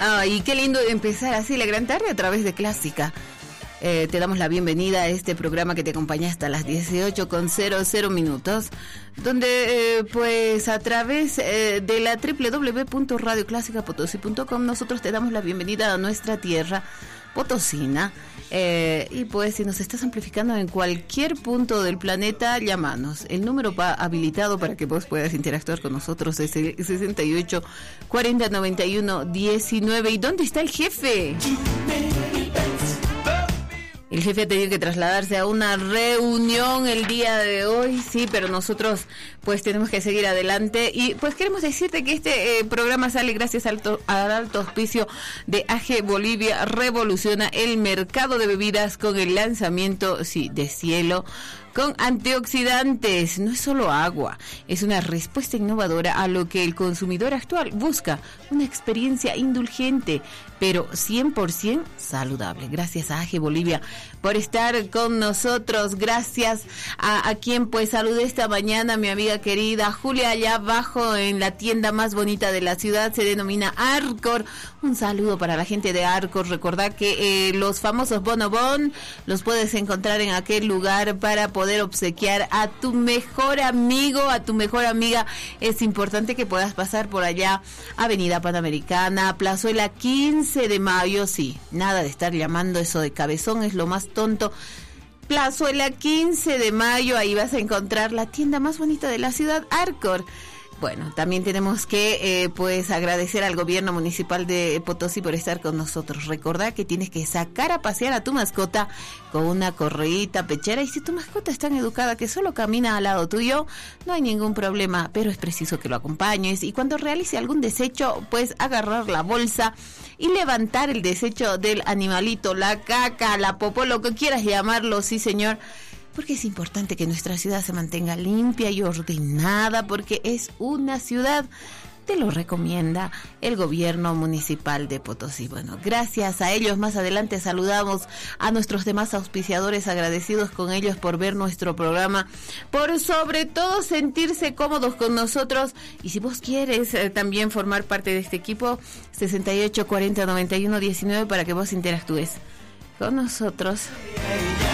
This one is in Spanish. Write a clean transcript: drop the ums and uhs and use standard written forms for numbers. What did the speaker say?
Ay, qué lindo empezar así la gran tarde a través de Clásica. Te damos la bienvenida a este programa que te acompaña hasta las 18:00 donde pues a través de la www.radioclasicapotosí.com nosotros te damos la bienvenida a nuestra tierra potosina. Y pues si nos estás amplificando en cualquier punto del planeta, llámanos. El número habilitado para que vos puedas interactuar con nosotros es el 68 40 91 19. ¿Y dónde está el jefe? El jefe ha tenido que trasladarse a una reunión el día de hoy, sí, pero nosotros pues tenemos que seguir adelante y pues queremos decirte que este programa sale gracias al alto auspicio de AG Bolivia. Revoluciona el mercado de bebidas con el lanzamiento, sí, de Cielo, con antioxidantes. No es solo agua, es una respuesta innovadora a lo que el consumidor actual busca, una experiencia indulgente, pero 100% saludable. Gracias a AG Bolivia por estar con nosotros. Gracias a quien pues saludé esta mañana, mi amiga querida Julia, allá abajo en la tienda más bonita de la ciudad, se denomina Arcor. Un saludo para la gente de Arcor. Recordá que los famosos bonobón los puedes encontrar en aquel lugar para poder obsequiar a tu mejor amigo, a tu mejor amiga. Es importante que puedas pasar por allá, Avenida Panamericana, Plazuela 15 de mayo, sí, nada de estar llamando eso de cabezón, es lo más tonto. Plazuela 15 de mayo, ahí vas a encontrar la tienda más bonita de la ciudad, Arcor. Bueno, también tenemos que pues agradecer al gobierno municipal de Potosí por estar con nosotros. Recordá que tienes que sacar a pasear a tu mascota con una correíta pechera, y si tu mascota es tan educada que solo camina al lado tuyo, no hay ningún problema, pero es preciso que lo acompañes, y cuando realice algún desecho, pues agarrar la bolsa y levantar el desecho del animalito, la caca, la popó, lo que quieras llamarlo, sí señor, porque es importante que nuestra ciudad se mantenga limpia y ordenada, porque es una ciudad. Te lo recomienda el gobierno municipal de Potosí. Bueno, gracias a ellos. Más adelante saludamos a nuestros demás auspiciadores, agradecidos con ellos por ver nuestro programa, por sobre todo sentirse cómodos con nosotros. Y si vos quieres también formar parte de este equipo, 68 40 91 19 para que vos interactúes con nosotros.